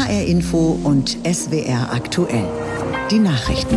HR Info und SWR aktuell. Die Nachrichten.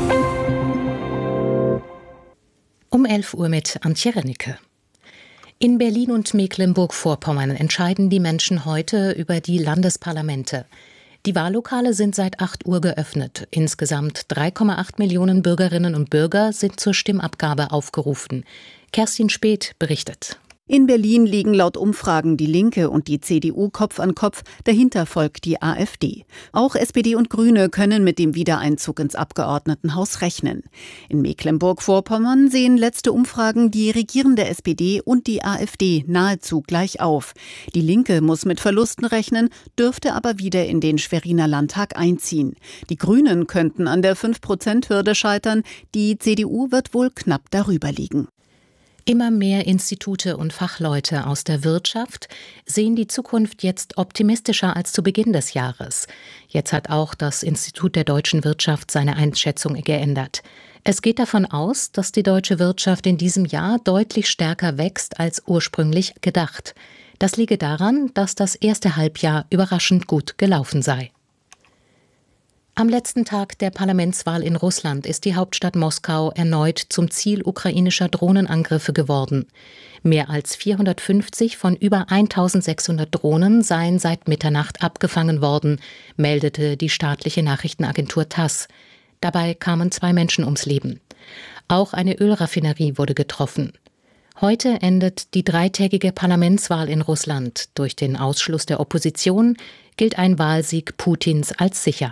Um 11 Uhr mit Antje Rennecke. In Berlin und Mecklenburg-Vorpommern entscheiden die Menschen heute über die Landesparlamente. Die Wahllokale sind seit 8 Uhr geöffnet. Insgesamt 3,8 Millionen Bürgerinnen und Bürger sind zur Stimmabgabe aufgerufen. Kerstin Speth berichtet. In Berlin liegen laut Umfragen die Linke und die CDU Kopf an Kopf, dahinter folgt die AfD. Auch SPD und Grüne können mit dem Wiedereinzug ins Abgeordnetenhaus rechnen. In Mecklenburg-Vorpommern sehen letzte Umfragen die regierende SPD und die AfD nahezu gleich auf. Die Linke muss mit Verlusten rechnen, dürfte aber wieder in den Schweriner Landtag einziehen. Die Grünen könnten an der 5%-Hürde scheitern, die CDU wird wohl knapp darüber liegen. Immer mehr Institute und Fachleute aus der Wirtschaft sehen die Zukunft jetzt optimistischer als zu Beginn des Jahres. Jetzt hat auch das Institut der deutschen Wirtschaft seine Einschätzung geändert. Es geht davon aus, dass die deutsche Wirtschaft in diesem Jahr deutlich stärker wächst als ursprünglich gedacht. Das liege daran, dass das erste Halbjahr überraschend gut gelaufen sei. Am letzten Tag der Parlamentswahl in Russland ist die Hauptstadt Moskau erneut zum Ziel ukrainischer Drohnenangriffe geworden. Mehr als 450 von über 1600 Drohnen seien seit Mitternacht abgefangen worden, meldete die staatliche Nachrichtenagentur TASS. Dabei kamen 2 Menschen ums Leben. Auch eine Ölraffinerie wurde getroffen. Heute endet die 3-tägige Parlamentswahl in Russland. Durch den Ausschluss der Opposition gilt ein Wahlsieg Putins als sicher.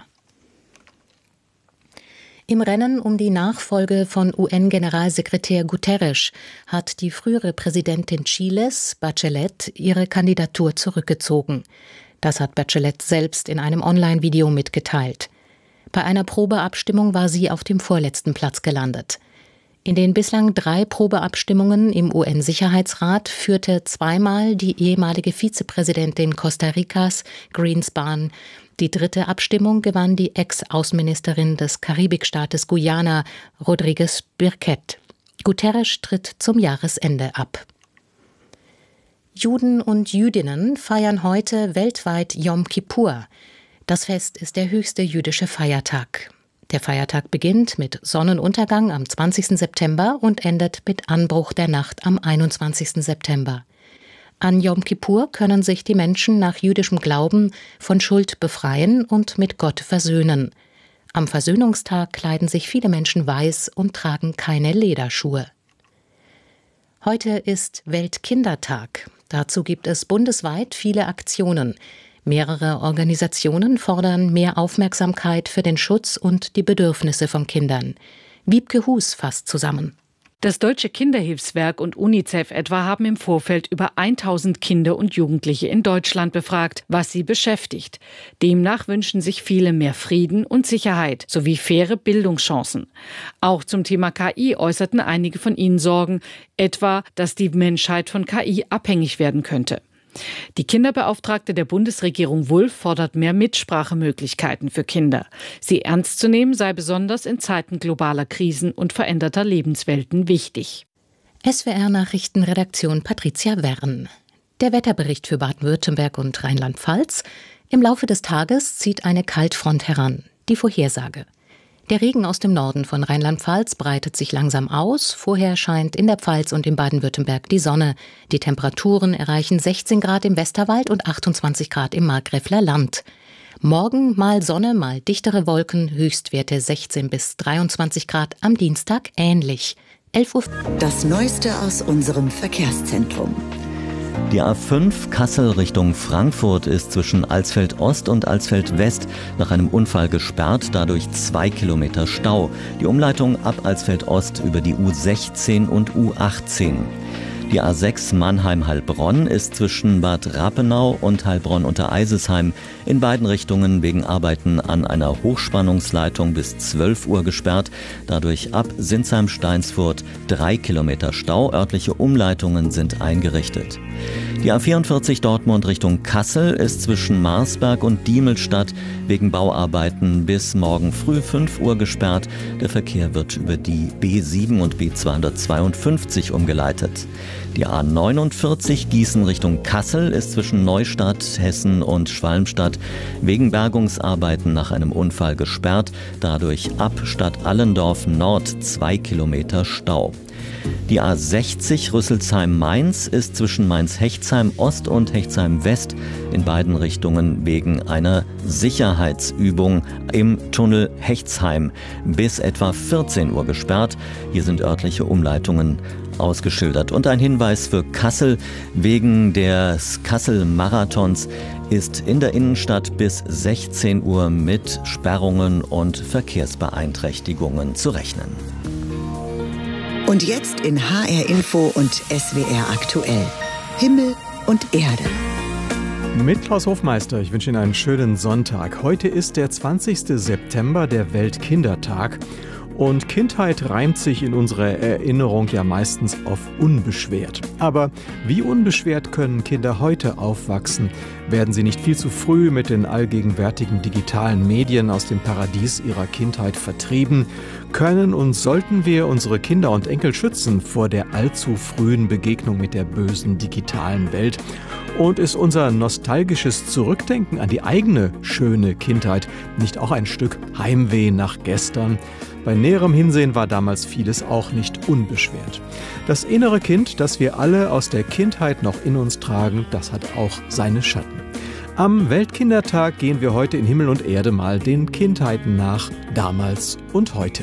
Im Rennen um die Nachfolge von UN-Generalsekretär Guterres hat die frühere Präsidentin Chiles, Bachelet, ihre Kandidatur zurückgezogen. Das hat Bachelet selbst in einem Online-Video mitgeteilt. Bei einer Probeabstimmung war sie auf dem vorletzten Platz gelandet. In den bislang 3 Probeabstimmungen im UN-Sicherheitsrat führte zweimal die ehemalige Vizepräsidentin Costa Ricas, Greenspan. Die 3. Abstimmung gewann die Ex-Außenministerin des Karibikstaates Guyana, Rodriguez Birquet. Guterres tritt zum Jahresende ab. Juden und Jüdinnen feiern heute weltweit Yom Kippur. Das Fest ist der höchste jüdische Feiertag. Der Feiertag beginnt mit Sonnenuntergang am 20. September und endet mit Anbruch der Nacht am 21. September. An Yom Kippur können sich die Menschen nach jüdischem Glauben von Schuld befreien und mit Gott versöhnen. Am Versöhnungstag kleiden sich viele Menschen weiß und tragen keine Lederschuhe. Heute ist Weltkindertag. Dazu gibt es bundesweit viele Aktionen. Mehrere Organisationen fordern mehr Aufmerksamkeit für den Schutz und die Bedürfnisse von Kindern. Wiebke Hus fasst zusammen. Das Deutsche Kinderhilfswerk und UNICEF etwa haben im Vorfeld über 1000 Kinder und Jugendliche in Deutschland befragt, was sie beschäftigt. Demnach wünschen sich viele mehr Frieden und Sicherheit sowie faire Bildungschancen. Auch zum Thema KI äußerten einige von ihnen Sorgen, etwa, dass die Menschheit von KI abhängig werden könnte. Die Kinderbeauftragte der Bundesregierung Wulff fordert mehr Mitsprachemöglichkeiten für Kinder. Sie ernst zu nehmen sei besonders in Zeiten globaler Krisen und veränderter Lebenswelten wichtig. SWR-Nachrichtenredaktion Patricia Wern. Der Wetterbericht für Baden-Württemberg und Rheinland-Pfalz. Im Laufe des Tages zieht eine Kaltfront heran. Die Vorhersage. Der Regen aus dem Norden von Rheinland-Pfalz breitet sich langsam aus. Vorher scheint in der Pfalz und in Baden-Württemberg die Sonne. Die Temperaturen erreichen 16 Grad im Westerwald und 28 Grad im Markgräfler Land. Morgen mal Sonne, mal dichtere Wolken, Höchstwerte 16 bis 23 Grad, am Dienstag ähnlich. 11 Uhr. Das Neueste aus unserem Verkehrszentrum. Die A5 Kassel Richtung Frankfurt ist zwischen Alsfeld Ost und Alsfeld West nach einem Unfall gesperrt, dadurch 2 Kilometer Stau. Die Umleitung ab Alsfeld Ost über die U16 und U18. Die A6 Mannheim-Heilbronn ist zwischen Bad Rappenau und Heilbronn unter Eisesheim in beiden Richtungen wegen Arbeiten an einer Hochspannungsleitung bis 12 Uhr gesperrt. Dadurch ab Sinsheim-Steinsfurt 3 Kilometer Stau. Örtliche Umleitungen sind eingerichtet. Die A44 Dortmund Richtung Kassel ist zwischen Marsberg und Diemelstadt wegen Bauarbeiten bis morgen früh 5 Uhr gesperrt. Der Verkehr wird über die B7 und B252 umgeleitet. Die A49 Gießen Richtung Kassel ist zwischen Neustadt, Hessen und Schwalmstadt wegen Bergungsarbeiten nach einem Unfall gesperrt. Dadurch ab Stadt Allendorf Nord 2 Kilometer Stau. Die A60 Rüsselsheim-Mainz ist zwischen Mainz-Hechtsheim Ost und Hechtsheim West in beiden Richtungen wegen einer Sicherheitsübung im Tunnel Hechtsheim bis etwa 14 Uhr gesperrt. Hier sind örtliche Umleitungen ausgeschildert. Und ein Hinweis für Kassel: Wegen des Kassel-Marathons ist in der Innenstadt bis 16 Uhr mit Sperrungen und Verkehrsbeeinträchtigungen zu rechnen. Und jetzt in HR Info und SWR aktuell: Himmel und Erde. Mit Klaus Hofmeister, ich wünsche Ihnen einen schönen Sonntag. Heute ist der 20. September, der Weltkindertag. Und Kindheit reimt sich in unserer Erinnerung ja meistens auf unbeschwert. Aber wie unbeschwert können Kinder heute aufwachsen? Werden sie nicht viel zu früh mit den allgegenwärtigen digitalen Medien aus dem Paradies ihrer Kindheit vertrieben? Können und sollten wir unsere Kinder und Enkel schützen vor der allzu frühen Begegnung mit der bösen digitalen Welt? Und ist unser nostalgisches Zurückdenken an die eigene schöne Kindheit nicht auch ein Stück Heimweh nach gestern? Bei näherem Hinsehen war damals vieles auch nicht unbeschwert. Das innere Kind, das wir alle aus der Kindheit noch in uns tragen, das hat auch seine Schatten. Am Weltkindertag gehen wir heute in Himmel und Erde mal den Kindheiten nach, damals und heute.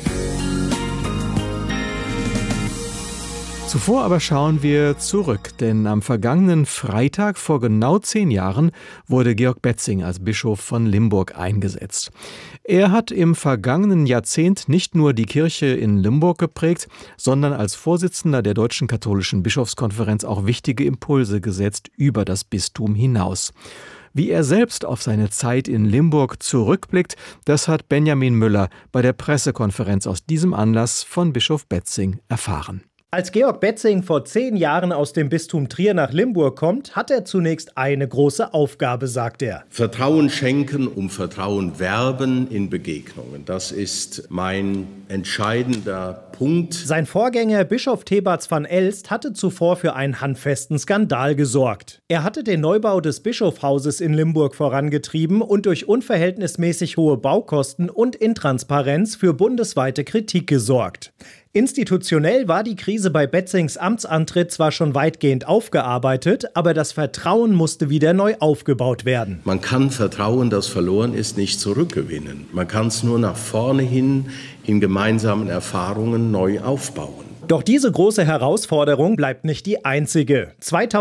Zuvor aber schauen wir zurück, denn am vergangenen Freitag vor genau 10 Jahren wurde Georg Betzing als Bischof von Limburg eingesetzt. Er hat im vergangenen Jahrzehnt nicht nur die Kirche in Limburg geprägt, sondern als Vorsitzender der Deutschen Katholischen Bischofskonferenz auch wichtige Impulse gesetzt über das Bistum hinaus. Wie er selbst auf seine Zeit in Limburg zurückblickt, das hat Benjamin Müller bei der Pressekonferenz aus diesem Anlass von Bischof Betzing erfahren. Als Georg Betzing vor 10 Jahren aus dem Bistum Trier nach Limburg kommt, hat er zunächst eine große Aufgabe, sagt er. Vertrauen schenken, um Vertrauen werben in Begegnungen. Das ist mein entscheidender Punkt. Sein Vorgänger Bischof Thebats van Elst hatte zuvor für einen handfesten Skandal gesorgt. Er hatte den Neubau des Bischofshauses in Limburg vorangetrieben und durch unverhältnismäßig hohe Baukosten und Intransparenz für bundesweite Kritik gesorgt. Institutionell war die Krise bei Betzings Amtsantritt zwar schon weitgehend aufgearbeitet, aber das Vertrauen musste wieder neu aufgebaut werden. Man kann Vertrauen, das verloren ist, nicht zurückgewinnen. Man kann es nur nach vorne hin in gemeinsamen Erfahrungen neu aufbauen. Doch diese große Herausforderung bleibt nicht die einzige.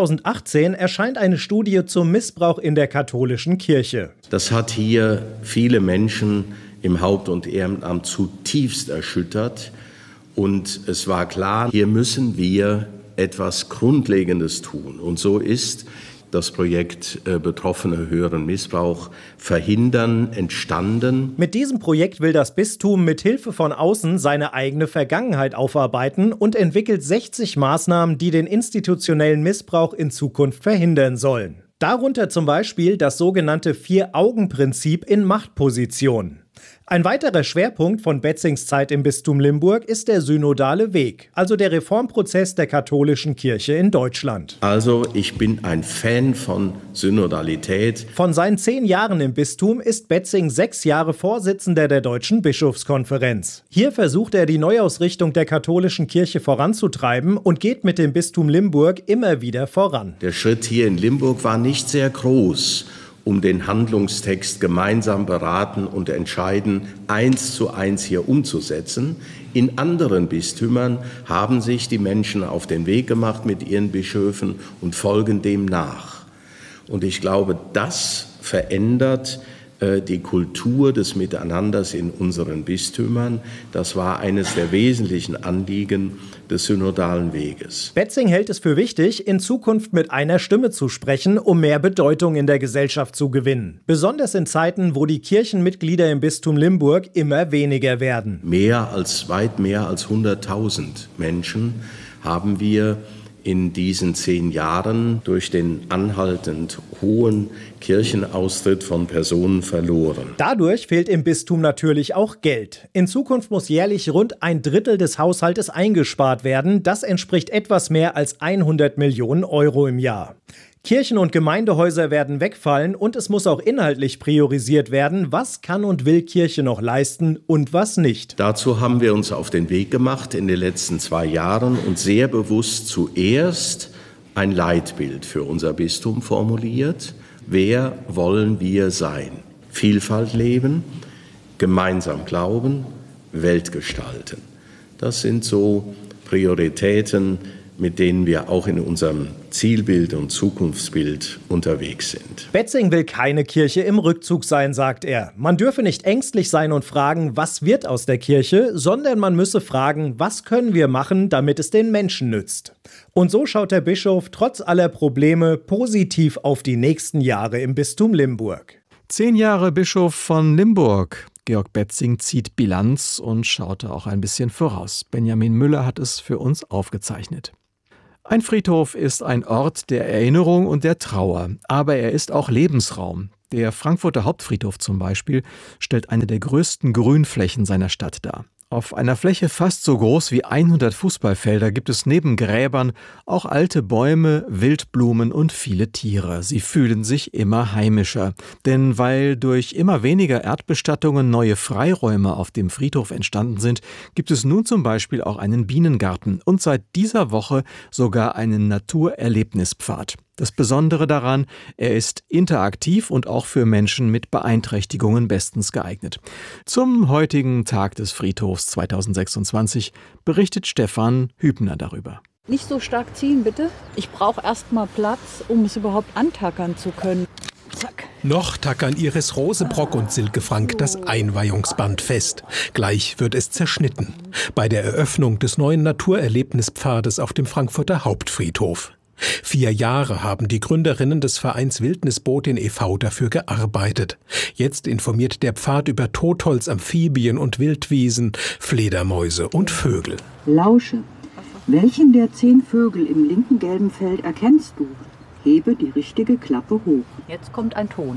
2018 erscheint eine Studie zum Missbrauch in der katholischen Kirche. Das hat hier viele Menschen im Haupt- und Ehrenamt zutiefst erschüttert. Und es war klar, hier müssen wir etwas Grundlegendes tun. Und so ist das Projekt Betroffene höheren Missbrauch verhindern entstanden. Mit diesem Projekt will das Bistum mit Hilfe von außen seine eigene Vergangenheit aufarbeiten und entwickelt 60 Maßnahmen, die den institutionellen Missbrauch in Zukunft verhindern sollen. Darunter zum Beispiel das sogenannte 4-Augen-Prinzip in Machtpositionen. Ein weiterer Schwerpunkt von Betzings Zeit im Bistum Limburg ist der synodale Weg, also der Reformprozess der katholischen Kirche in Deutschland. Also ich bin ein Fan von Synodalität. Von seinen 10 Jahren im Bistum ist Betzing 6 Jahre Vorsitzender der Deutschen Bischofskonferenz. Hier versucht er, die Neuausrichtung der katholischen Kirche voranzutreiben und geht mit dem Bistum Limburg immer wieder voran. Der Schritt hier in Limburg war nicht sehr groß, um den Handlungstext gemeinsam beraten und entscheiden, 1:1 hier umzusetzen. In anderen Bistümern haben sich die Menschen auf den Weg gemacht mit ihren Bischöfen und folgen dem nach. Und ich glaube, das verändert die Kultur des Miteinanders in unseren Bistümern. Das war eines der wesentlichen Anliegen des synodalen Weges. Betzing hält es für wichtig, in Zukunft mit einer Stimme zu sprechen, um mehr Bedeutung in der Gesellschaft zu gewinnen. Besonders in Zeiten, wo die Kirchenmitglieder im Bistum Limburg immer weniger werden. Weit mehr als 100.000 Menschen haben wir in diesen 10 Jahren durch den anhaltend hohen Kirchenaustritt von Personen verloren. Dadurch fehlt im Bistum natürlich auch Geld. In Zukunft muss jährlich rund 1/3 des Haushaltes eingespart werden. Das entspricht etwas mehr als 100 Millionen Euro im Jahr. Kirchen- und Gemeindehäuser werden wegfallen und es muss auch inhaltlich priorisiert werden, was kann und will Kirche noch leisten und was nicht. Dazu haben wir uns auf den Weg gemacht in den letzten 2 Jahren und sehr bewusst zuerst ein Leitbild für unser Bistum formuliert. Wer wollen wir sein? Vielfalt leben, gemeinsam glauben, Welt gestalten. Das sind so Prioritäten, mit denen wir auch in unserem Zielbild und Zukunftsbild unterwegs sind. Betzing will keine Kirche im Rückzug sein, sagt er. Man dürfe nicht ängstlich sein und fragen, was wird aus der Kirche, sondern man müsse fragen, was können wir machen, damit es den Menschen nützt. Und so schaut der Bischof trotz aller Probleme positiv auf die nächsten Jahre im Bistum Limburg. 10 Jahre Bischof von Limburg. Georg Betzing zieht Bilanz und schaute auch ein bisschen voraus. Benjamin Müller hat es für uns aufgezeichnet. Ein Friedhof ist ein Ort der Erinnerung und der Trauer, aber er ist auch Lebensraum. Der Frankfurter Hauptfriedhof zum Beispiel stellt eine der größten Grünflächen seiner Stadt dar. Auf einer Fläche fast so groß wie 100 Fußballfelder gibt es neben Gräbern auch alte Bäume, Wildblumen und viele Tiere. Sie fühlen sich immer heimischer. Denn weil durch immer weniger Erdbestattungen neue Freiräume auf dem Friedhof entstanden sind, gibt es nun zum Beispiel auch einen Bienengarten und seit dieser Woche sogar einen Naturerlebnispfad. Das Besondere daran, er ist interaktiv und auch für Menschen mit Beeinträchtigungen bestens geeignet. Zum heutigen Tag des Friedhofs 2026 berichtet Stefan Hübner darüber. Nicht so stark ziehen, bitte. Ich brauche erst mal Platz, um es überhaupt antackern zu können. Zack. Noch tackern Iris Rosebrock und Silke Frank das Einweihungsband fest. Gleich wird es zerschnitten. Bei der Eröffnung des neuen Naturerlebnispfades auf dem Frankfurter Hauptfriedhof. 4 Jahre haben die Gründerinnen des Vereins Wildnisbotin e.V. dafür gearbeitet. Jetzt informiert der Pfad über Totholz, Amphibien und Wildwiesen, Fledermäuse und Vögel. Lausche. Welchen der 10 Vögel im linken gelben Feld erkennst du? Hebe die richtige Klappe hoch. Jetzt kommt ein Ton.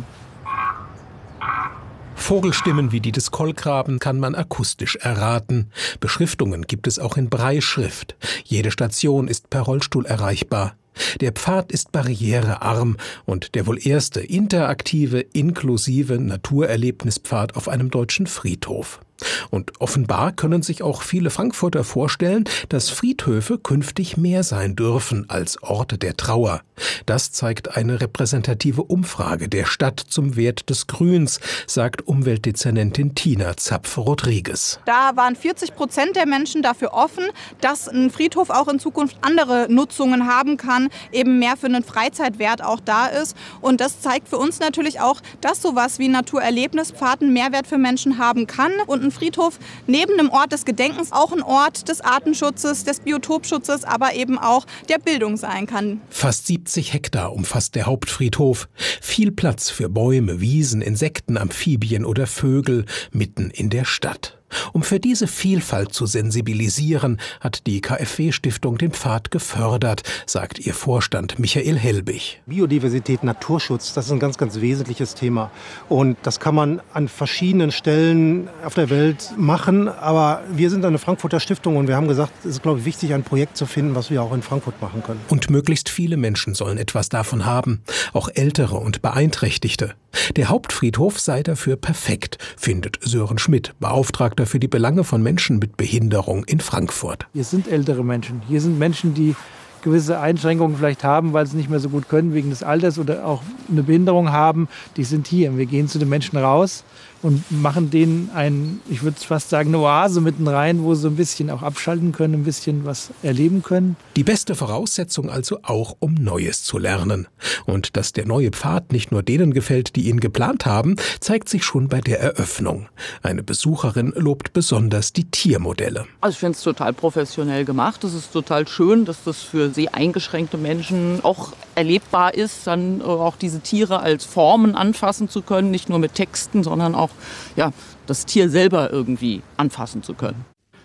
Vogelstimmen wie die des Kolkraben kann man akustisch erraten. Beschriftungen gibt es auch in Brailleschrift. Jede Station ist per Rollstuhl erreichbar. Der Pfad ist barrierearm und der wohl erste interaktive, inklusive Naturerlebnispfad auf einem deutschen Friedhof. Und offenbar können sich auch viele Frankfurter vorstellen, dass Friedhöfe künftig mehr sein dürfen als Orte der Trauer. Das zeigt eine repräsentative Umfrage der Stadt zum Wert des Grüns, sagt Umweltdezernentin Tina Zapf-Rodriguez. Da waren 40% der Menschen dafür offen, dass ein Friedhof auch in Zukunft andere Nutzungen haben kann, eben mehr für einen Freizeitwert auch da ist. Und das zeigt für uns natürlich auch, dass sowas wie Naturerlebnispfad einen Mehrwert für Menschen haben kann und ein Friedhof neben dem Ort des Gedenkens auch ein Ort des Artenschutzes, des Biotopschutzes, aber eben auch der Bildung sein kann. Fast 70 Hektar umfasst der Hauptfriedhof. Viel Platz für Bäume, Wiesen, Insekten, Amphibien oder Vögel mitten in der Stadt. Um für diese Vielfalt zu sensibilisieren, hat die KfW-Stiftung den Pfad gefördert, sagt ihr Vorstand Michael Helbig. Biodiversität, Naturschutz, das ist ein ganz, ganz wesentliches Thema. Und das kann man an verschiedenen Stellen auf der Welt machen. Aber wir sind eine Frankfurter Stiftung und wir haben gesagt, es ist, glaube ich, wichtig, ein Projekt zu finden, was wir auch in Frankfurt machen können. Und möglichst viele Menschen sollen etwas davon haben, auch Ältere und Beeinträchtigte. Der Hauptfriedhof sei dafür perfekt, findet Sören Schmidt, Beauftragter für die Belange von Menschen mit Behinderung in Frankfurt. Hier sind ältere Menschen. Hier sind Menschen, die gewisse Einschränkungen vielleicht haben, weil sie nicht mehr so gut können wegen des Alters oder auch eine Behinderung haben. Die sind hier. Wir gehen zu den Menschen raus und machen denen ich würde fast sagen, eine Oase mitten rein, wo sie ein bisschen auch abschalten können, ein bisschen was erleben können. Die beste Voraussetzung also auch, um Neues zu lernen. Und dass der neue Pfad nicht nur denen gefällt, die ihn geplant haben, zeigt sich schon bei der Eröffnung. Eine Besucherin lobt besonders die Tiermodelle. Also ich finde es total professionell gemacht. Es ist total schön, dass das für sehr eingeschränkte Menschen auch erlebbar ist, dann auch diese Tiere als Formen anfassen zu können, nicht nur mit Texten, sondern auch das Tier selber irgendwie anfassen zu können.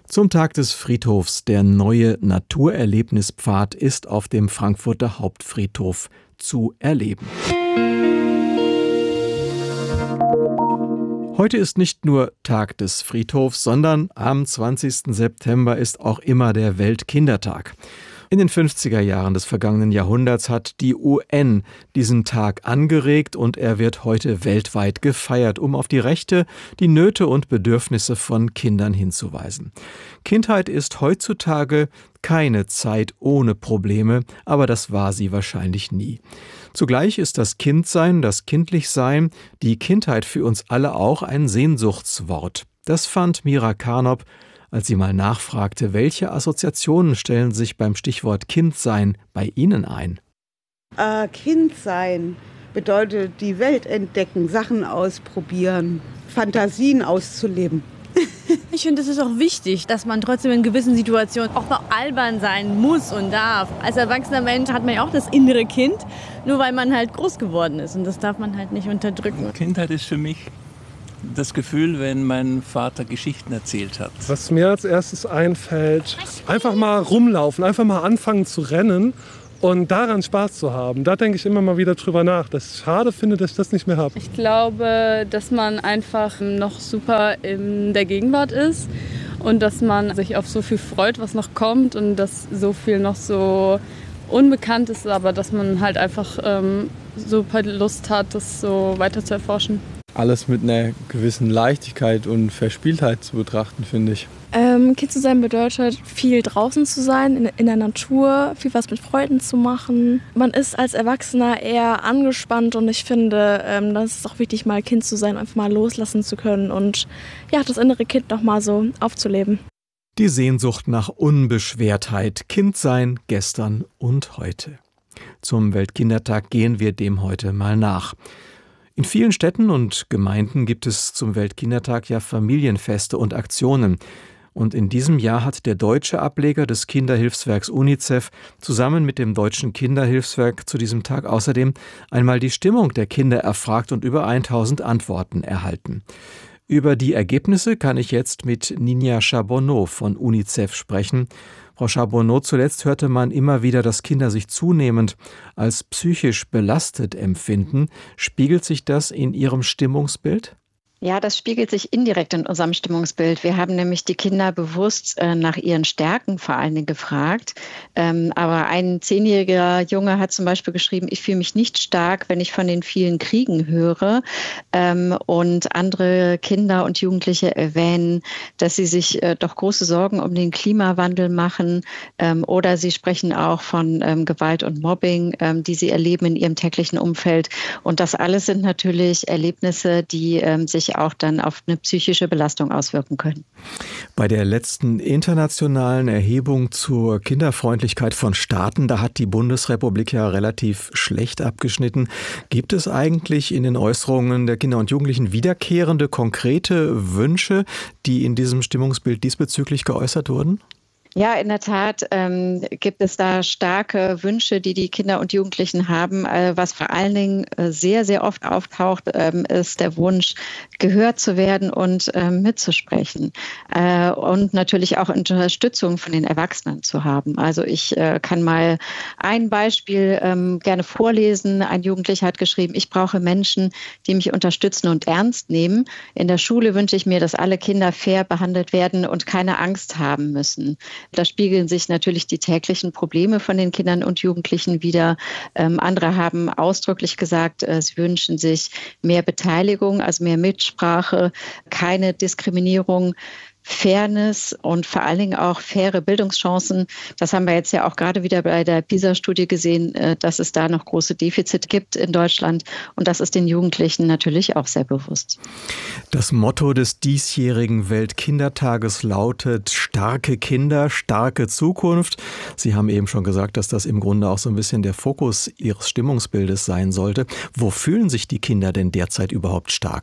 Zum Tag des Friedhofs. Der neue Naturerlebnispfad ist auf dem Frankfurter Hauptfriedhof zu erleben. Heute ist nicht nur Tag des Friedhofs, sondern am 20. September ist auch immer der Weltkindertag. In den 50er Jahren des vergangenen Jahrhunderts hat die UN diesen Tag angeregt und er wird heute weltweit gefeiert, um auf die Rechte, die Nöte und Bedürfnisse von Kindern hinzuweisen. Kindheit ist heutzutage keine Zeit ohne Probleme, aber das war sie wahrscheinlich nie. Zugleich ist das Kindsein, das Kindlichsein, die Kindheit für uns alle auch ein Sehnsuchtswort. Das fand Mira Karnop, als sie mal nachfragte, welche Assoziationen stellen sich beim Stichwort Kindsein bei Ihnen ein? Kindsein bedeutet die Welt entdecken, Sachen ausprobieren, Fantasien auszuleben. Ich finde, es ist auch wichtig, dass man trotzdem in gewissen Situationen auch mal albern sein muss und darf. Als erwachsener Mensch hat man ja auch das innere Kind, nur weil man halt groß geworden ist und das darf man halt nicht unterdrücken. Kindheit ist für mich das Gefühl, wenn mein Vater Geschichten erzählt hat. Was mir als erstes einfällt, einfach mal rumlaufen, einfach mal anfangen zu rennen und daran Spaß zu haben. Da denke ich immer mal wieder drüber nach, dass ich schade finde, dass ich das nicht mehr habe. Ich glaube, dass man einfach noch super in der Gegenwart ist und dass man sich auf so viel freut, was noch kommt und dass so viel noch so unbekannt ist, aber dass man halt einfach super Lust hat, das so weiter zu erforschen. Alles mit einer gewissen Leichtigkeit und Verspieltheit zu betrachten, finde ich. Kind zu sein bedeutet, viel draußen zu sein, in der Natur, viel was mit Freunden zu machen. Man ist als Erwachsener eher angespannt und ich finde, das ist auch wichtig, mal Kind zu sein, einfach mal loslassen zu können und ja, das innere Kind noch mal so aufzuleben. Die Sehnsucht nach Unbeschwertheit, Kindsein gestern und heute. Zum Weltkindertag gehen wir dem heute mal nach. In vielen Städten und Gemeinden gibt es zum Weltkindertag ja Familienfeste und Aktionen. Und in diesem Jahr hat der deutsche Ableger des Kinderhilfswerks UNICEF zusammen mit dem Deutschen Kinderhilfswerk zu diesem Tag außerdem einmal die Stimmung der Kinder erfragt und über 1000 Antworten erhalten. Über die Ergebnisse kann ich jetzt mit Ninja Charbonneau von UNICEF sprechen. Frau Charbonneau, zuletzt hörte man immer wieder, dass Kinder sich zunehmend als psychisch belastet empfinden. Spiegelt sich das in Ihrem Stimmungsbild? Ja, das spiegelt sich indirekt in unserem Stimmungsbild. Wir haben nämlich die Kinder bewusst nach ihren Stärken vor allen Dingen gefragt. Aber ein 10-jähriger Junge hat zum Beispiel geschrieben, ich fühle mich nicht stark, wenn ich von den vielen Kriegen höre. Und andere Kinder und Jugendliche erwähnen, dass sie sich doch große Sorgen um den Klimawandel machen. Oder sie sprechen auch von Gewalt und Mobbing, die sie erleben in ihrem täglichen Umfeld. Und das alles sind natürlich Erlebnisse, die sich auch dann auf eine psychische Belastung auswirken können. Bei der letzten internationalen Erhebung zur Kinderfreundlichkeit von Staaten, da hat die Bundesrepublik ja relativ schlecht abgeschnitten. Gibt es eigentlich in den Äußerungen der Kinder und Jugendlichen wiederkehrende, konkrete Wünsche, die in diesem Stimmungsbild diesbezüglich geäußert wurden? Ja, in der Tat gibt es da starke Wünsche, die die Kinder und Jugendlichen haben. Was vor allen Dingen sehr, sehr oft auftaucht, ist der Wunsch, gehört zu werden und mitzusprechen. Und natürlich auch Unterstützung von den Erwachsenen zu haben. Also ich kann mal ein Beispiel gerne vorlesen. Ein Jugendlicher hat geschrieben, ich brauche Menschen, die mich unterstützen und ernst nehmen. In der Schule wünsche ich mir, dass alle Kinder fair behandelt werden und keine Angst haben müssen. Da spiegeln sich natürlich die täglichen Probleme von den Kindern und Jugendlichen wider. Andere haben ausdrücklich gesagt, sie wünschen sich mehr Beteiligung, also mehr Mitsprache, keine Diskriminierung, Fairness und vor allen Dingen auch faire Bildungschancen. Das haben wir jetzt ja auch gerade wieder bei der PISA-Studie gesehen, dass es da noch große Defizite gibt in Deutschland. Und das ist den Jugendlichen natürlich auch sehr bewusst. Das Motto des diesjährigen Weltkindertages lautet: starke Kinder, starke Zukunft. Sie haben eben schon gesagt, dass das im Grunde auch so ein bisschen der Fokus Ihres Stimmungsbildes sein sollte. Wo fühlen sich die Kinder denn derzeit überhaupt stark?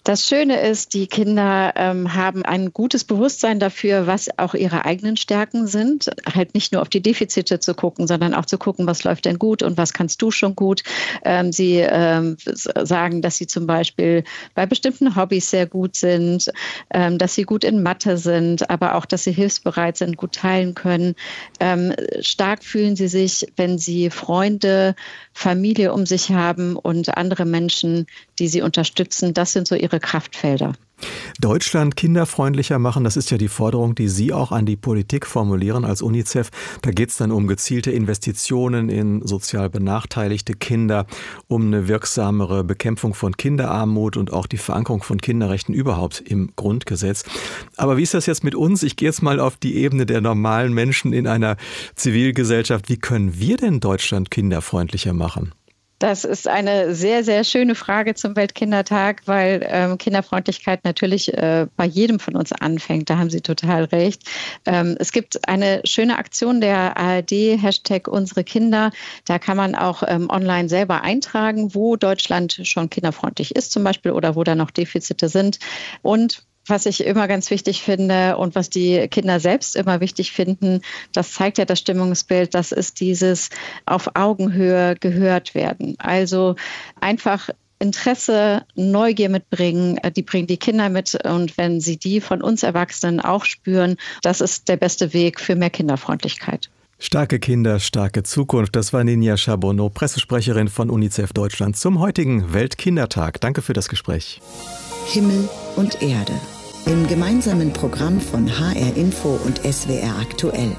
Das Schöne ist, die Kinder haben ein gutes Bewusstsein dafür, was auch ihre eigenen Stärken sind. Halt nicht nur auf die Defizite zu gucken, sondern auch zu gucken, was läuft denn gut und was kannst du schon gut. Sie sagen, dass sie zum Beispiel bei bestimmten Hobbys sehr gut sind, dass sie gut in Mathe sind, aber auch, dass sie hilfsbereit sind, gut teilen können. Stark fühlen sie sich, wenn sie Freunde, Familie um sich haben und andere Menschen, die sie unterstützen. Das sind so ihre Kraftfelder. Deutschland kinderfreundlicher machen, das ist ja die Forderung, die Sie auch an die Politik formulieren als UNICEF. Da geht es dann um gezielte Investitionen in sozial benachteiligte Kinder, um eine wirksamere Bekämpfung von Kinderarmut und auch die Verankerung von Kinderrechten überhaupt im Grundgesetz. Aber wie ist das jetzt mit uns? Ich gehe jetzt mal auf die Ebene der normalen Menschen in einer Zivilgesellschaft. Wie können wir denn Deutschland kinderfreundlicher machen? Das ist eine sehr, sehr schöne Frage zum Weltkindertag, weil Kinderfreundlichkeit natürlich bei jedem von uns anfängt. Da haben Sie total recht. Es gibt eine schöne Aktion der ARD, #UnsereKinder. Da kann man auch online selber eintragen, wo Deutschland schon kinderfreundlich ist zum Beispiel oder wo da noch Defizite sind. Und was ich immer ganz wichtig finde und was die Kinder selbst immer wichtig finden, das zeigt ja das Stimmungsbild, das ist dieses auf Augenhöhe gehört werden. Also einfach Interesse, Neugier mitbringen, die bringen die Kinder mit und wenn sie die von uns Erwachsenen auch spüren, das ist der beste Weg für mehr Kinderfreundlichkeit. Starke Kinder, starke Zukunft. Das war Ninja Charbonneau, Pressesprecherin von UNICEF Deutschland zum heutigen Weltkindertag. Danke für das Gespräch. Himmel und Erde. Im gemeinsamen Programm von HR Info und SWR aktuell.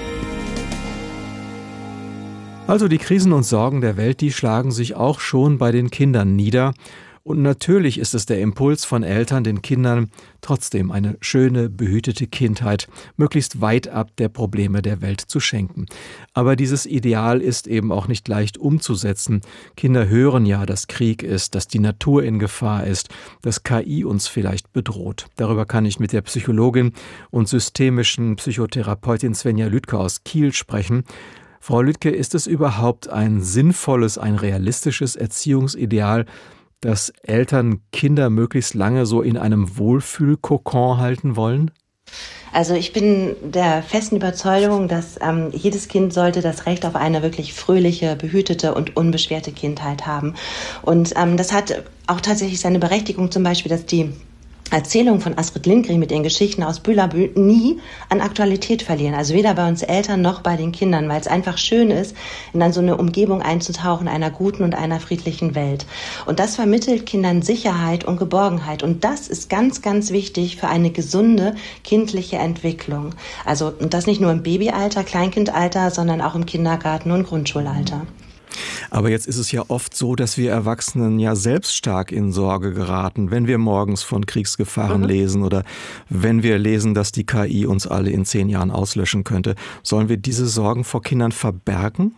Also die Krisen und Sorgen der Welt, die schlagen sich auch schon bei den Kindern nieder. Und natürlich ist es der Impuls von Eltern, den Kindern trotzdem eine schöne, behütete Kindheit möglichst weit ab der Probleme der Welt zu schenken. Aber dieses Ideal ist eben auch nicht leicht umzusetzen. Kinder hören ja, dass Krieg ist, dass die Natur in Gefahr ist, dass KI uns vielleicht bedroht. Darüber kann ich mit der Psychologin und systemischen Psychotherapeutin Svenja Lüdke aus Kiel sprechen. Frau Lüdke, ist es überhaupt ein sinnvolles, ein realistisches Erziehungsideal, dass Eltern Kinder möglichst lange so in einem Wohlfühlkokon halten wollen? Also ich bin der festen Überzeugung, dass jedes Kind sollte das Recht auf eine wirklich fröhliche, behütete und unbeschwerte Kindheit haben. Und das hat auch tatsächlich seine Berechtigung, zum Beispiel, dass die Erzählungen von Astrid Lindgren mit ihren Geschichten aus Bülabül nie an Aktualität verlieren. Also weder bei uns Eltern noch bei den Kindern, weil es einfach schön ist, in dann so eine Umgebung einzutauchen, einer guten und einer friedlichen Welt. Und das vermittelt Kindern Sicherheit und Geborgenheit. Und das ist ganz, ganz wichtig für eine gesunde kindliche Entwicklung. Also und das nicht nur im Babyalter, Kleinkindalter, sondern auch im Kindergarten und Grundschulalter. Aber jetzt ist es ja oft so, dass wir Erwachsenen ja selbst stark in Sorge geraten, wenn wir morgens von Kriegsgefahren lesen oder wenn wir lesen, dass die KI uns alle in 10 Jahren auslöschen könnte. Sollen wir diese Sorgen vor Kindern verbergen?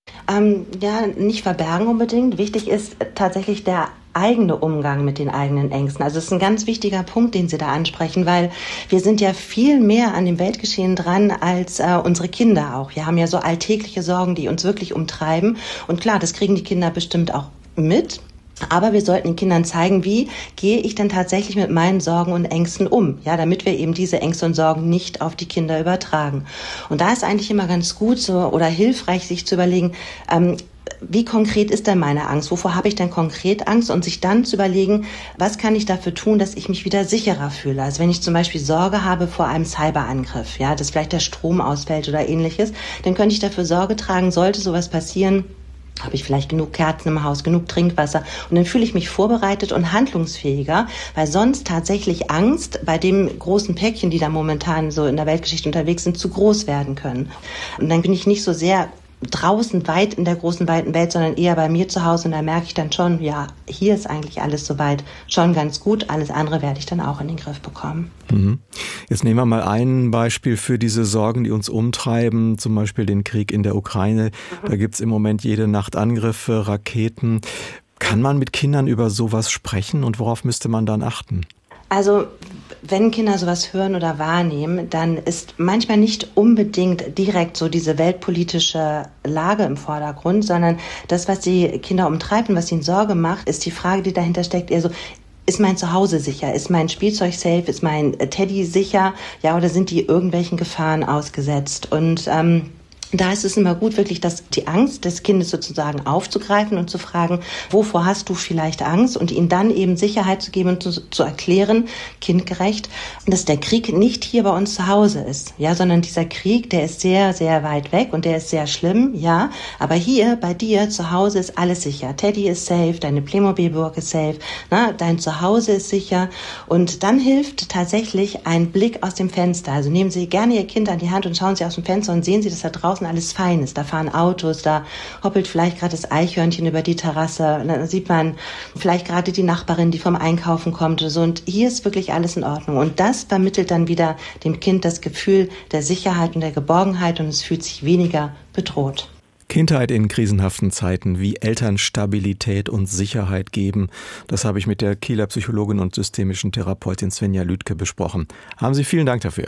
Ja, nicht verbergen unbedingt. Wichtig ist tatsächlich der eigene Umgang mit den eigenen Ängsten. Also es ist ein ganz wichtiger Punkt, den Sie da ansprechen, weil wir sind ja viel mehr an dem Weltgeschehen dran als unsere Kinder auch. Wir haben ja so alltägliche Sorgen, die uns wirklich umtreiben. Und klar, das kriegen die Kinder bestimmt auch mit. Aber wir sollten den Kindern zeigen, wie gehe ich denn tatsächlich mit meinen Sorgen und Ängsten um, ja, damit wir eben diese Ängste und Sorgen nicht auf die Kinder übertragen. Und da ist eigentlich immer ganz gut so oder hilfreich, sich zu überlegen, wie konkret ist denn meine Angst? Wovor habe ich denn konkret Angst? Und sich dann zu überlegen, was kann ich dafür tun, dass ich mich wieder sicherer fühle? Also wenn ich zum Beispiel Sorge habe vor einem Cyberangriff, ja, dass vielleicht der Strom ausfällt oder ähnliches, dann könnte ich dafür Sorge tragen, sollte sowas passieren, habe ich vielleicht genug Kerzen im Haus, genug Trinkwasser und dann fühle ich mich vorbereitet und handlungsfähiger, weil sonst tatsächlich Angst bei dem großen Päckchen, die da momentan so in der Weltgeschichte unterwegs sind, zu groß werden können. Und dann bin ich nicht so sehr draußen weit in der großen, weiten Welt, sondern eher bei mir zu Hause und da merke ich dann schon, ja, hier ist eigentlich alles soweit schon ganz gut, alles andere werde ich dann auch in den Griff bekommen. Jetzt nehmen wir mal ein Beispiel für diese Sorgen, die uns umtreiben, zum Beispiel den Krieg in der Ukraine. Da gibt es im Moment jede Nacht Angriffe, Raketen. Kann man mit Kindern über sowas sprechen und worauf müsste man dann achten? Also wenn Kinder sowas hören oder wahrnehmen, dann ist manchmal nicht unbedingt direkt so diese weltpolitische Lage im Vordergrund, sondern das, was die Kinder umtreibt und was ihnen Sorge macht, ist die Frage, die dahinter steckt, eher so, ist mein Zuhause sicher? Ist mein Spielzeug safe? Ist mein Teddy sicher? Ja, oder sind die irgendwelchen Gefahren ausgesetzt? Und da ist es immer gut, wirklich die Angst des Kindes sozusagen aufzugreifen und zu fragen, wovor hast du vielleicht Angst? Und ihnen dann eben Sicherheit zu geben und zu erklären, kindgerecht, dass der Krieg nicht hier bei uns zu Hause ist. Ja, sondern dieser Krieg, der ist sehr, sehr weit weg und der ist sehr schlimm, ja. Aber hier bei dir zu Hause ist alles sicher. Teddy ist safe, deine Playmobil-Burg ist safe, dein Zuhause ist sicher. Und dann hilft tatsächlich ein Blick aus dem Fenster. Also nehmen Sie gerne Ihr Kind an die Hand und schauen Sie aus dem Fenster und sehen Sie, dass da draußen alles fein ist. Da fahren Autos, da hoppelt vielleicht gerade das Eichhörnchen über die Terrasse. Und dann sieht man vielleicht gerade die Nachbarin, die vom Einkaufen kommt oder so. Und hier ist wirklich alles in Ordnung. Und das vermittelt dann wieder dem Kind das Gefühl der Sicherheit und der Geborgenheit und es fühlt sich weniger bedroht. Kindheit in krisenhaften Zeiten, wie Eltern Stabilität und Sicherheit geben, das habe ich mit der Kieler Psychologin und systemischen Therapeutin Svenja Lüdke besprochen. Haben Sie vielen Dank dafür.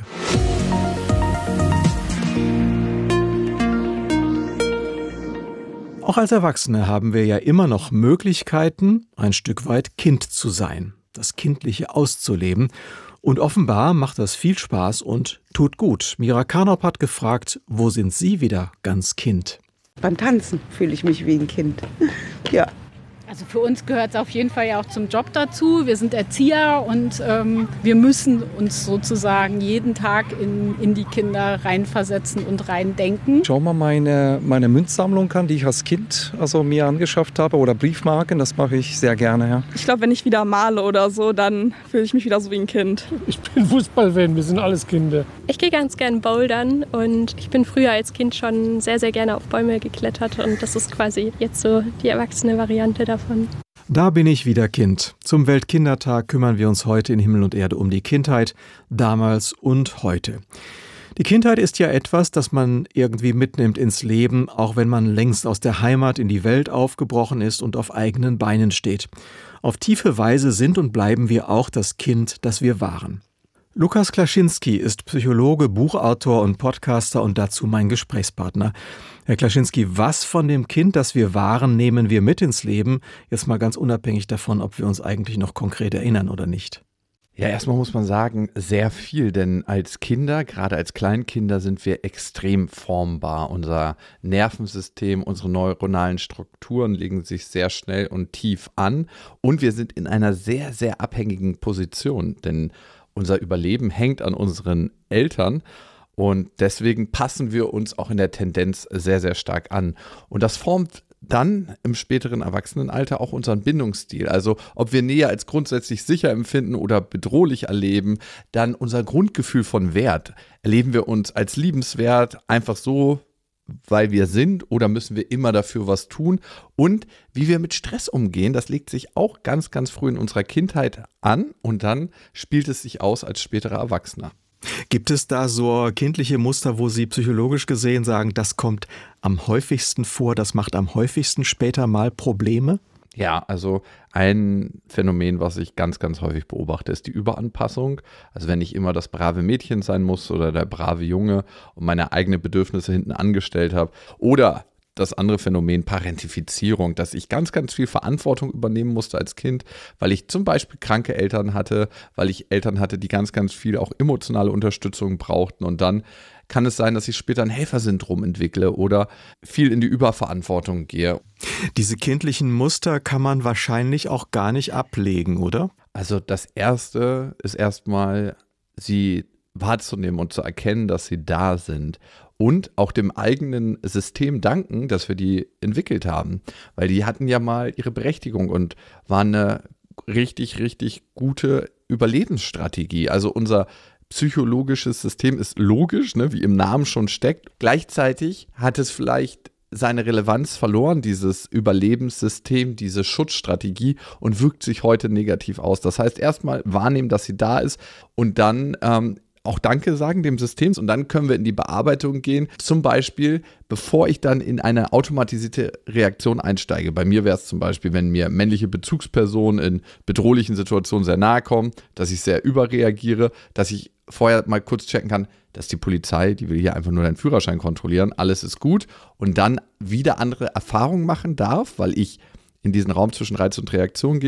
Auch als Erwachsene haben wir ja immer noch Möglichkeiten, ein Stück weit Kind zu sein, das Kindliche auszuleben. Und offenbar macht das viel Spaß und tut gut. Mira Karnop hat gefragt, wo sind Sie wieder ganz Kind? Beim Tanzen fühle ich mich wie ein Kind. Ja. Also für uns gehört es auf jeden Fall ja auch zum Job dazu. Wir sind Erzieher und wir müssen uns sozusagen jeden Tag in die Kinder reinversetzen und reindenken. Schau mal meine Münzsammlung an, die ich als Kind mir angeschafft habe, oder Briefmarken, das mache ich sehr gerne. Ja. Ich glaube, wenn ich wieder male oder so, dann fühle ich mich wieder so wie ein Kind. Ich bin Fußballfan, wir sind alles Kinder. Ich gehe ganz gern bouldern und ich bin früher als Kind schon sehr, sehr gerne auf Bäume geklettert und das ist quasi jetzt so die erwachsene Variante davon. Da bin ich wieder Kind. Zum Weltkindertag kümmern wir uns heute in Himmel und Erde um die Kindheit, damals und heute. Die Kindheit ist ja etwas, das man irgendwie mitnimmt ins Leben, auch wenn man längst aus der Heimat in die Welt aufgebrochen ist und auf eigenen Beinen steht. Auf tiefe Weise sind und bleiben wir auch das Kind, das wir waren. Lukas Klaschinski ist Psychologe, Buchautor und Podcaster und dazu mein Gesprächspartner. Herr Klaschinski, was von dem Kind, das wir waren, nehmen wir mit ins Leben? Jetzt mal ganz unabhängig davon, ob wir uns eigentlich noch konkret erinnern oder nicht. Ja, erstmal muss man sagen, sehr viel, denn als Kinder, gerade als Kleinkinder, sind wir extrem formbar. Unser Nervensystem, unsere neuronalen Strukturen legen sich sehr schnell und tief an und wir sind in einer sehr, sehr abhängigen Position, denn unser Überleben hängt an unseren Eltern und deswegen passen wir uns auch in der Tendenz sehr, sehr stark an. Und das formt dann im späteren Erwachsenenalter auch unseren Bindungsstil. Also ob wir Nähe als grundsätzlich sicher empfinden oder bedrohlich erleben, dann unser Grundgefühl von Wert. Erleben wir uns als liebenswert einfach so, weil wir sind, oder müssen wir immer dafür was tun? Und wie wir mit Stress umgehen, das legt sich auch ganz, ganz früh in unserer Kindheit an und dann spielt es sich aus als späterer Erwachsener. Gibt es da so kindliche Muster, wo Sie psychologisch gesehen sagen, das kommt am häufigsten vor, das macht am häufigsten später mal Probleme? Ja, also ein Phänomen, was ich ganz, ganz häufig beobachte, ist die Überanpassung. Also wenn ich immer das brave Mädchen sein muss oder der brave Junge und meine eigenen Bedürfnisse hinten angestellt habe. Oder das andere Phänomen Parentifizierung, dass ich ganz, ganz viel Verantwortung übernehmen musste als Kind, weil ich zum Beispiel kranke Eltern hatte, weil ich Eltern hatte, die ganz, ganz viel auch emotionale Unterstützung brauchten. Und dann kann es sein, dass ich später ein Helfersyndrom entwickle oder viel in die Überverantwortung gehe. Diese kindlichen Muster kann man wahrscheinlich auch gar nicht ablegen, oder? Also das Erste ist erstmal, sie wahrzunehmen und zu erkennen, dass sie da sind. Und auch dem eigenen System danken, dass wir die entwickelt haben. Weil die hatten ja mal ihre Berechtigung und waren eine richtig, richtig gute Überlebensstrategie. Also unser psychologisches System ist logisch, ne, wie im Namen schon steckt. Gleichzeitig hat es vielleicht seine Relevanz verloren, dieses Überlebenssystem, diese Schutzstrategie, und wirkt sich heute negativ aus. Das heißt, erstmal wahrnehmen, dass sie da ist und dann auch Danke sagen dem System, und dann können wir in die Bearbeitung gehen. Zum Beispiel, bevor ich dann in eine automatisierte Reaktion einsteige. Bei mir wäre es zum Beispiel, wenn mir männliche Bezugspersonen in bedrohlichen Situationen sehr nahe kommen, dass ich sehr überreagiere, dass ich vorher mal kurz checken kann, dass die Polizei, die will hier einfach nur deinen Führerschein kontrollieren, alles ist gut, und dann wieder andere Erfahrungen machen darf, weil ich in diesen Raum zwischen Reiz und Reaktion gehe,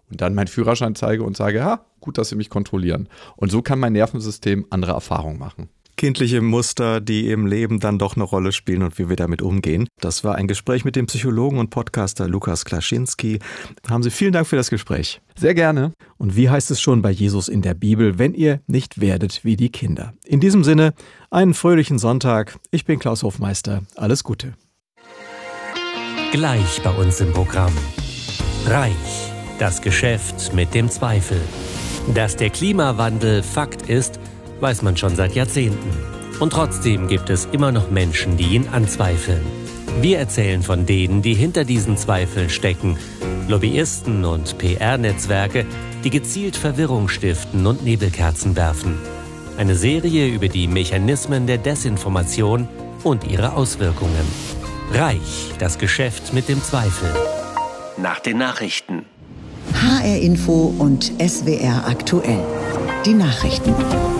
und dann meinen Führerschein zeige und sage, ja, gut, dass Sie mich kontrollieren. Und so kann mein Nervensystem andere Erfahrungen machen. Kindliche Muster, die im Leben dann doch eine Rolle spielen und wie wir damit umgehen. Das war ein Gespräch mit dem Psychologen und Podcaster Lukas Klaschinski. Haben Sie vielen Dank für das Gespräch. Sehr gerne. Und wie heißt es schon bei Jesus in der Bibel, wenn ihr nicht werdet wie die Kinder? In diesem Sinne, einen fröhlichen Sonntag. Ich bin Klaus Hofmeister. Alles Gute. Gleich bei uns im Programm. Reich, das Geschäft mit dem Zweifel. Dass der Klimawandel Fakt ist, weiß man schon seit Jahrzehnten. Und trotzdem gibt es immer noch Menschen, die ihn anzweifeln. Wir erzählen von denen, die hinter diesen Zweifeln stecken. Lobbyisten und PR-Netzwerke, die gezielt Verwirrung stiften und Nebelkerzen werfen. Eine Serie über die Mechanismen der Desinformation und ihre Auswirkungen. Reich, das Geschäft mit dem Zweifel. Nach den Nachrichten. HR Info und SWR aktuell. Die Nachrichten.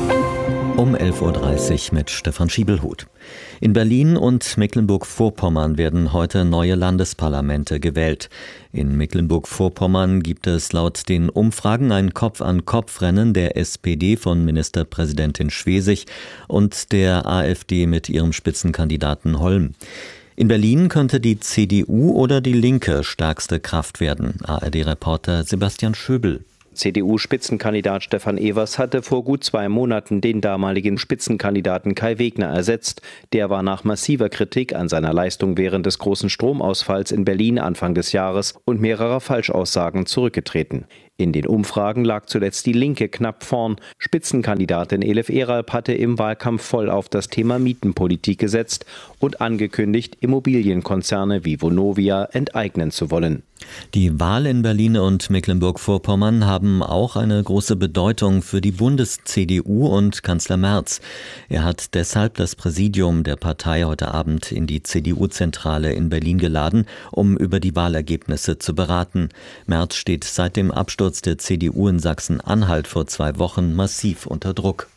Um 11.30 Uhr mit Stefan Schiebelhuth. In Berlin und Mecklenburg-Vorpommern werden heute neue Landesparlamente gewählt. In Mecklenburg-Vorpommern gibt es laut den Umfragen ein Kopf-an-Kopf-Rennen der SPD von Ministerpräsidentin Schwesig und der AfD mit ihrem Spitzenkandidaten Holm. In Berlin könnte die CDU oder die Linke stärkste Kraft werden. ARD-Reporter Sebastian Schöbel. CDU-Spitzenkandidat Stefan Evers hatte vor gut 2 Monaten den damaligen Spitzenkandidaten Kai Wegner ersetzt. Der war nach massiver Kritik an seiner Leistung während des großen Stromausfalls in Berlin Anfang des Jahres und mehrerer Falschaussagen zurückgetreten. In den Umfragen lag zuletzt die Linke knapp vorn. Spitzenkandidatin Elif Eralp hatte im Wahlkampf voll auf das Thema Mietenpolitik gesetzt und angekündigt, Immobilienkonzerne wie Vonovia enteignen zu wollen. Die Wahl in Berlin und Mecklenburg-Vorpommern haben auch eine große Bedeutung für die Bundes-CDU und Kanzler Merz. Er hat deshalb das Präsidium der Partei heute Abend in die CDU-Zentrale in Berlin geladen, um über die Wahlergebnisse zu beraten. Merz steht seit dem Absturz der CDU in Sachsen-Anhalt vor 2 Wochen massiv unter Druck.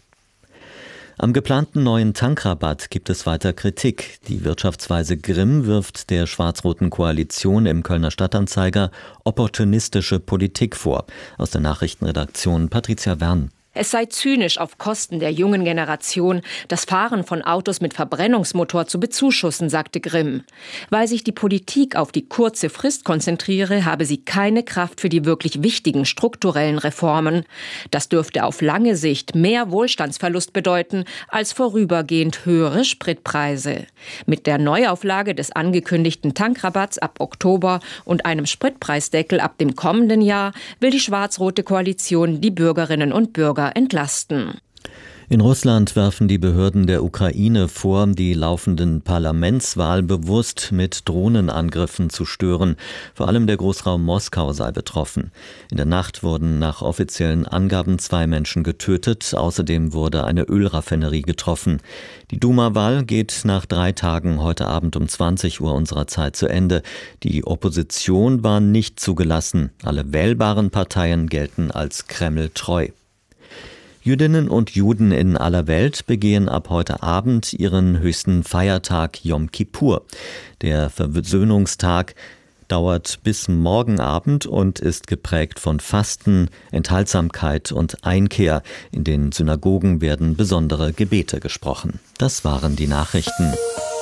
Am geplanten neuen Tankrabatt gibt es weiter Kritik. Die Wirtschaftsweise Grimm wirft der schwarz-roten Koalition im Kölner Stadtanzeiger opportunistische Politik vor. Aus der Nachrichtenredaktion Patricia Wern. Es sei zynisch, auf Kosten der jungen Generation das Fahren von Autos mit Verbrennungsmotor zu bezuschussen, sagte Grimm. Weil sich die Politik auf die kurze Frist konzentriere, habe sie keine Kraft für die wirklich wichtigen strukturellen Reformen. Das dürfte auf lange Sicht mehr Wohlstandsverlust bedeuten als vorübergehend höhere Spritpreise. Mit der Neuauflage des angekündigten Tankrabatts ab Oktober und einem Spritpreisdeckel ab dem kommenden Jahr will die schwarz-rote Koalition die Bürgerinnen und Bürger entlasten. In Russland werfen die Behörden der Ukraine vor, die laufenden Parlamentswahl bewusst mit Drohnenangriffen zu stören. Vor allem der Großraum Moskau sei betroffen. In der Nacht wurden nach offiziellen Angaben 2 Menschen getötet. Außerdem wurde eine Ölraffinerie getroffen. Die Duma-Wahl geht nach 3 Tagen heute Abend um 20 Uhr unserer Zeit zu Ende. Die Opposition war nicht zugelassen. Alle wählbaren Parteien gelten als Kreml-treu. Jüdinnen und Juden in aller Welt begehen ab heute Abend ihren höchsten Feiertag Yom Kippur. Der Versöhnungstag dauert bis morgen Abend und ist geprägt von Fasten, Enthaltsamkeit und Einkehr. In den Synagogen werden besondere Gebete gesprochen. Das waren die Nachrichten.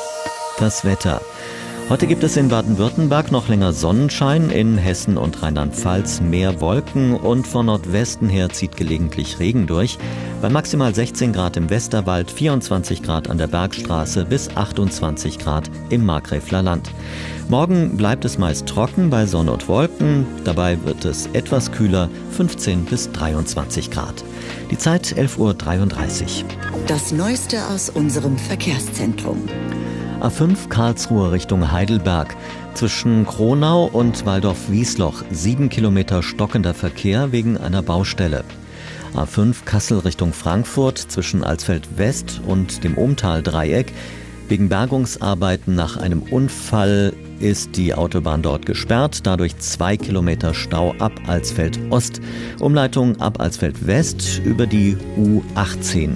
Das Wetter. Heute gibt es in Baden-Württemberg noch länger Sonnenschein, in Hessen und Rheinland-Pfalz mehr Wolken und von Nordwesten her zieht gelegentlich Regen durch. Bei maximal 16 Grad im Westerwald, 24 Grad an der Bergstraße bis 28 Grad im Markgräfler Land. Morgen bleibt es meist trocken bei Sonne und Wolken. Dabei wird es etwas kühler, 15 bis 23 Grad. Die Zeit 11.33 Uhr. Das Neueste aus unserem Verkehrszentrum. A5 Karlsruhe Richtung Heidelberg. Zwischen Kronau und Waldorf-Wiesloch 7 Kilometer stockender Verkehr wegen einer Baustelle. A5 Kassel Richtung Frankfurt zwischen Alsfeld-West und dem Ohmtal-Dreieck. Wegen Bergungsarbeiten nach einem Unfall ist die Autobahn dort gesperrt. Dadurch 2 Kilometer Stau ab Alsfeld-Ost. Umleitung ab Alsfeld-West über die U18.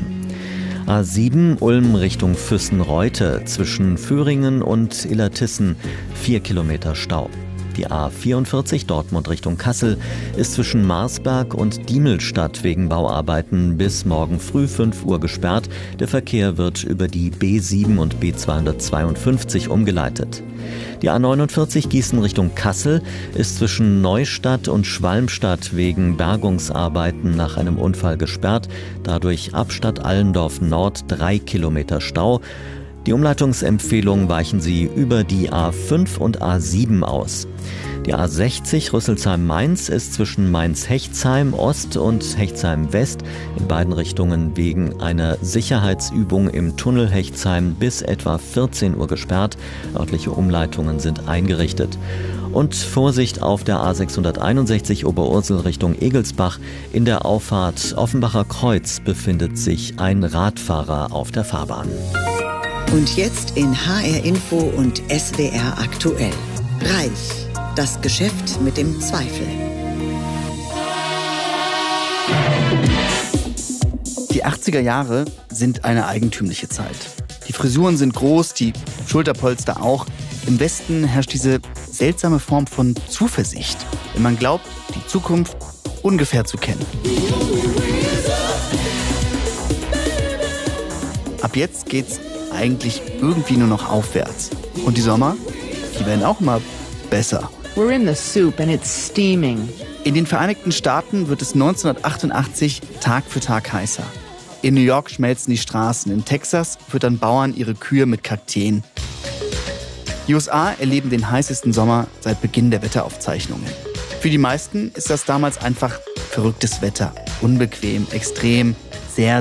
A7 Ulm Richtung Füssen-Reute zwischen Föhringen und Illertissen 4 Kilometer Stau. Die A44 Dortmund Richtung Kassel ist zwischen Marsberg und Diemelstadt wegen Bauarbeiten bis morgen früh 5 Uhr gesperrt. Der Verkehr wird über die B7 und B252 umgeleitet. Die A49 Gießen Richtung Kassel ist zwischen Neustadt und Schwalmstadt wegen Bergungsarbeiten nach einem Unfall gesperrt. Dadurch ab Stadt Allendorf Nord 3 Kilometer Stau. Die Umleitungsempfehlung weichen Sie über die A5 und A7 aus. Die A60 Rüsselsheim-Mainz ist zwischen Mainz-Hechtsheim Ost und Hechtsheim West in beiden Richtungen wegen einer Sicherheitsübung im Tunnel Hechtsheim bis etwa 14 Uhr gesperrt. Örtliche Umleitungen sind eingerichtet. Und Vorsicht auf der A661 Oberursel Richtung Egelsbach. In der Auffahrt Offenbacher Kreuz befindet sich ein Radfahrer auf der Fahrbahn. Und jetzt in HR Info und SWR aktuell. Reich, das Geschäft mit dem Zweifel. Die 80er Jahre sind eine eigentümliche Zeit. Die Frisuren sind groß, die Schulterpolster auch. Im Westen herrscht diese seltsame Form von Zuversicht, wenn man glaubt, die Zukunft ungefähr zu kennen. Ab jetzt geht's eigentlich irgendwie nur noch aufwärts. Und die Sommer, die werden auch immer besser. We're in the soup and it's steaming. In den Vereinigten Staaten wird es 1988 Tag für Tag heißer. In New York schmelzen die Straßen, in Texas füttern Bauern ihre Kühe mit Kakteen. Die USA erleben den heißesten Sommer seit Beginn der Wetteraufzeichnungen. Für die meisten ist das damals einfach verrücktes Wetter. Unbequem, extrem, sehr,